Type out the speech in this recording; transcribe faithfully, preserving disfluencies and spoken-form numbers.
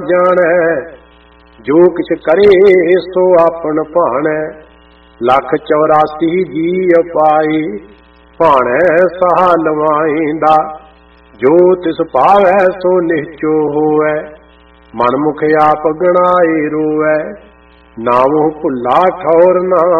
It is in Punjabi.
ਜਾਣੈ, ਜੋ ਕਿਛ ਕਰੇ ਸੋ ਆਪਨ ਭਾਣੈ। ਲੱਖ ਚੌਰਾਸੀ ਜੀ ਪਾਈ, ਭਾਣੈ ਸਹਾ ਲਵਾਇਂਦਾ। ਜੋ ਤਿਸ ਭਾਵੈ ਸੋ ਨਿਹਚੋ ਹੋਵੈ, ਮਨ ਮੁਖ ਆਪ ਗਣਾਏ ਰੋਵੈ। ਨਾਮੁ ਭੁੱਲਾ ਠੌਰ ਨਾ